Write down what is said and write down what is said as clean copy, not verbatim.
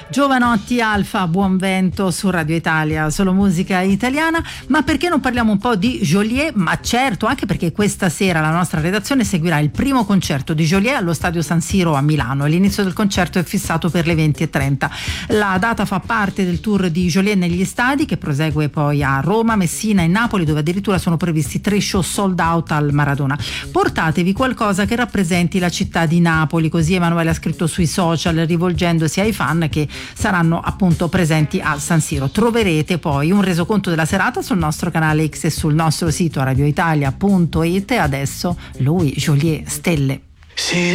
Giovanotti Alfa, buon vento su Radio Italia, solo musica italiana. Ma perché non parliamo un po' di Geolier? Ma certo, anche perché questa sera la nostra redazione seguirà il primo concerto di Geolier allo Stadio San Siro a Milano. L'inizio del concerto è fissato per le 20:30. La data fa parte del tour di Geolier negli stadi, che prosegue poi a Roma, Messina e Napoli, dove addirittura sono previsti 3 show sold out al Maradona. Portatevi qualcosa che rappresenti la città di Napoli, così Emanuele ha scritto sui social rivolgendosi ai fan che saranno appunto presenti al San Siro. Troverete poi un resoconto della serata sul nostro canale X e sul nostro sito radioitalia.it. Adesso lui, Geolier, Stelle. Si